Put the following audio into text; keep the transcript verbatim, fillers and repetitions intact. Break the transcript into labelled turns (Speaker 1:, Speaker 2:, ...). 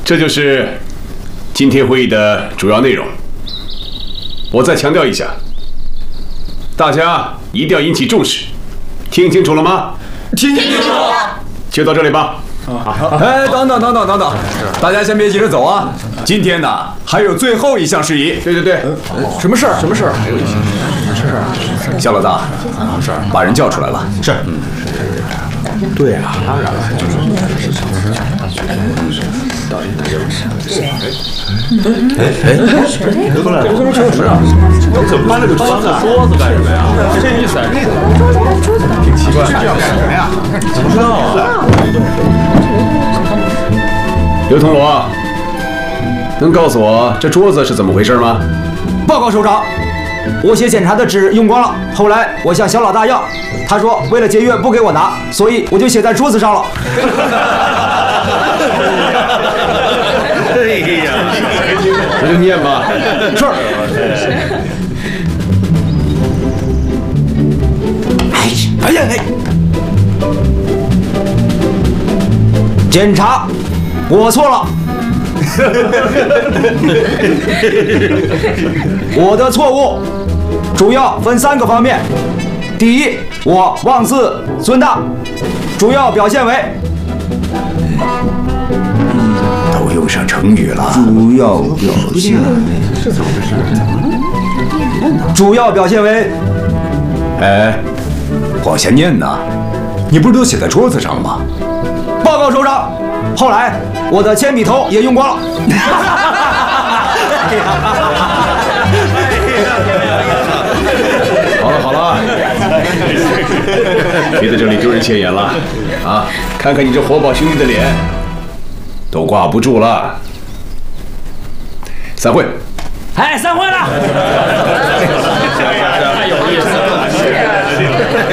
Speaker 1: 这就是今天会议的主要内容。我再强调一下，大家一定要引起重视，听清楚了吗？
Speaker 2: 听清楚了。
Speaker 1: 就到这里吧。
Speaker 2: 哎，等等等等等等，大家先别急着走啊！今天呢，还有最后一项事宜。
Speaker 1: 对对对，
Speaker 2: 什么事儿？什么事儿？还有一项什么事儿？肖老大，什么事儿？把人叫出来了。
Speaker 3: 是。
Speaker 2: 嗯。
Speaker 3: 对啊，当然了。哎哎，刘总来了，刘总就是啊，怎么搬了个桌子？桌子干什么呀？这意思啊？挺奇怪，这要干什么呀？怎么知道啊？
Speaker 1: 刘铜锣，能告诉我这桌子是怎么回事吗？
Speaker 4: 报告首长，我写检查的纸用光了，后来我向小老大要，他说为了节约不给我拿，所以我就写在桌子上了。
Speaker 1: 哎呀，那就念吧。
Speaker 4: 是。哎呀哎！检查，我错了。我的错误主要分三个方面。第一，我妄自尊大，主要表现为
Speaker 2: 都用上成语了。
Speaker 4: 主要表现
Speaker 3: 是怎么回事？
Speaker 4: 主要表现为，
Speaker 2: 哎，往下念呢？你不是都写在桌子上了吗？
Speaker 4: 报告首长，后来我的铅笔头也用光了。
Speaker 1: 好了好了，别在这里丢人现眼了啊！看看你这活宝兄弟的脸，都挂不住了。散会。
Speaker 4: 哎，散会了。